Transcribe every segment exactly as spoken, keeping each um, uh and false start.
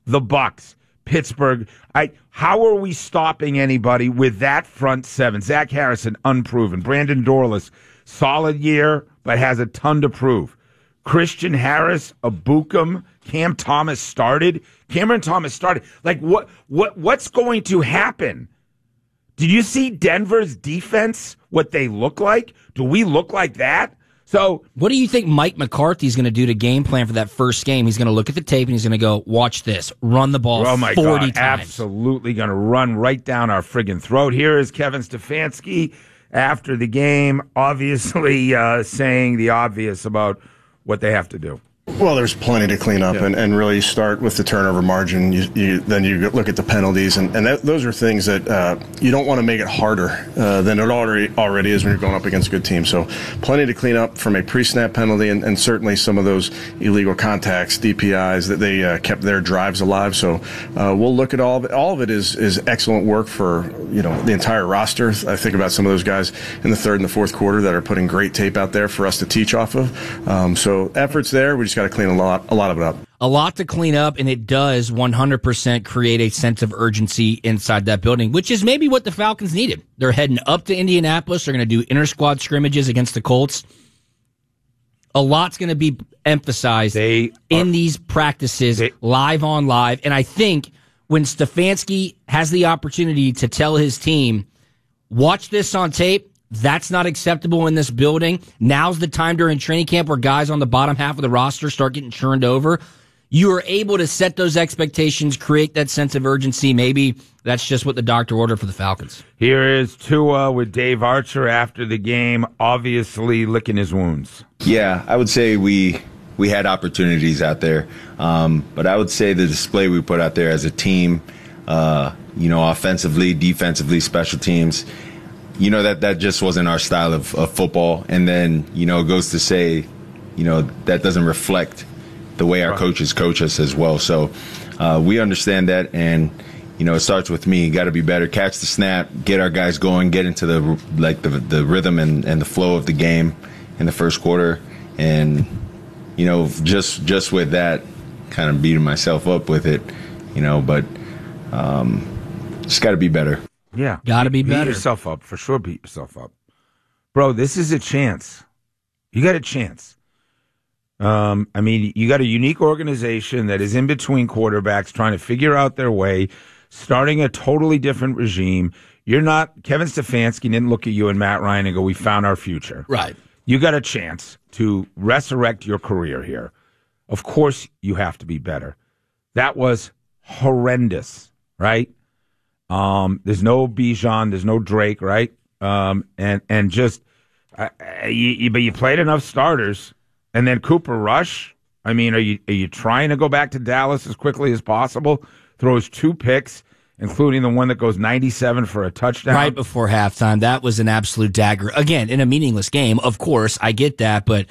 the Bucks, Pittsburgh. I, how are we stopping anybody with that front seven? Zach Harrison, unproven. Brandon Dorlus, solid year, but has a ton to prove. Christian Harris, Abukum, Cam Thomas started. Cameron Thomas started. Like, what, what, what's going to happen? Did you see Denver's defense, what they look like? Do we look like that? So, what do you think Mike McCarthy's going to do to game plan for that first game? He's going to look at the tape and he's going to go, watch this, run the ball oh my forty God, times. Absolutely going to run right down our friggin' throat. Here is Kevin Stefanski after the game, obviously uh, saying the obvious about what they have to do. Well, there's plenty to clean up, yeah. and, and really start with the turnover margin. You, you, then you look at the penalties, and, and that, those are things that uh, you don't want to make it harder uh, than it already already is when you're going up against a good team. So plenty to clean up from a pre-snap penalty, and, and certainly some of those illegal contacts, D P Is, that they uh, kept their drives alive. So uh, we'll look at all of it. All of it is is excellent work for you know the entire roster. I think about some of those guys in the third and the fourth quarter that are putting great tape out there for us to teach off of. Um, so efforts there. We just got to clean a lot, a lot of it up. A lot to clean up, and it does one hundred percent create a sense of urgency inside that building, which is maybe what the Falcons needed. They're heading up to Indianapolis. They're going to do inter-squad scrimmages against the Colts. A lot's going to be emphasized they in are, these practices, they, live on live. And I think when Stefanski has the opportunity to tell his team, watch this on tape, that's not acceptable in this building. Now's the time during training camp where guys on the bottom half of the roster start getting churned over. You are able to set those expectations, create that sense of urgency. Maybe that's just what the doctor ordered for the Falcons. Here is Tua with Dave Archer after the game, obviously licking his wounds. Yeah, I would say we we had opportunities out there. Um, but I would say the display we put out there as a team, uh, you know, offensively, defensively, special teams, you know, that, that just wasn't our style of, of football. And then, you know, it goes to say, you know, that doesn't reflect the way our right. coaches coach us as well. So uh, we understand that. And, you know, it starts with me. Got to be better. Catch the snap, get our guys going, get into the like the, the rhythm and, and the flow of the game in the first quarter. And, you know, just just with that, kind of beating myself up with it, you know, but um, just got to be better. Yeah. Got to be better. Beat yourself up. For sure, beat yourself up. Bro, this is a chance. You got a chance. Um, I mean, you got a unique organization that is in between quarterbacks trying to figure out their way, starting a totally different regime. You're not, Kevin Stefanski didn't look at you and Matt Ryan and go, we found our future. Right. You got a chance to resurrect your career here. Of course, you have to be better. That was horrendous, right? Um, there's no Bijan, there's no Drake, right? Um, and and just, uh, you, you, but you played enough starters, and then Cooper Rush. I mean, are you are you trying to go back to Dallas as quickly as possible? Throws two picks, including the one that goes ninety-seven for a touchdown right before halftime. That was an absolute dagger. Again, in a meaningless game, of course, I get that, but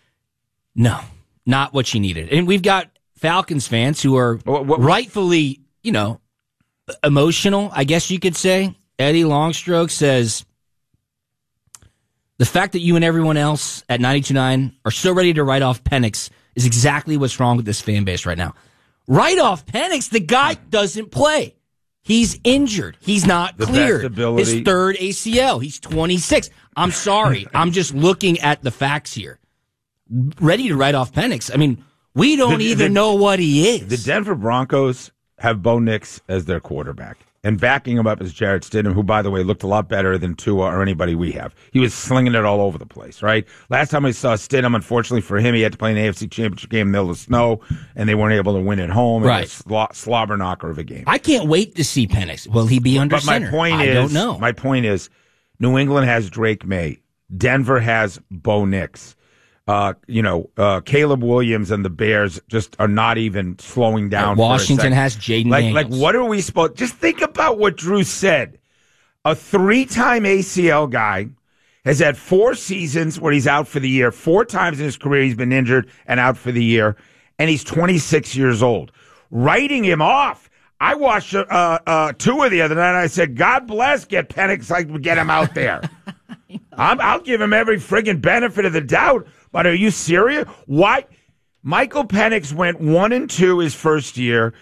no, not what you needed. And we've got Falcons fans who are what, what, rightfully, you know, emotional, I guess you could say. Eddie Longstroke says, the fact that you and everyone else at ninety-two point nine are so ready to write off Penix is exactly what's wrong with this fan base right now. Write off Penix? The guy doesn't play. He's injured. He's not the cleared. Ability- His third A C L. He's twenty-six. I'm sorry. I'm just looking at the facts here. Ready to write off Penix. I mean, we don't the, even the, know what he is. The Denver Broncos have Bo Nix as their quarterback. And backing him up is Jarrett Stidham, who, by the way, looked a lot better than Tua or anybody we have. He was slinging it all over the place, right? Last time I saw Stidham, unfortunately for him, he had to play an A F C Championship game in the middle of snow, and they weren't able to win at home. Right. It was a slo- slobber knocker of a game. I can't wait to see Penix. Will he be under but center? My point I is, don't know. My point is, New England has Drake May. Denver has Bo Nix. Uh, you know, uh, Caleb Williams and the Bears just are not even slowing down. Washington has Jaden like, Daniels. Like, what are we supposed? Just think about what Drew said. A three-time A C L guy has had four seasons where he's out for the year. Four times in his career he's been injured and out for the year, and he's twenty-six years old. Writing him off. I watched uh, uh, Tua the other night, and I said, God bless, get Penix, like, get him out there. I'm, I'll give him every friggin' benefit of the doubt. But are you serious? Why? Michael Penix went one and two his first year.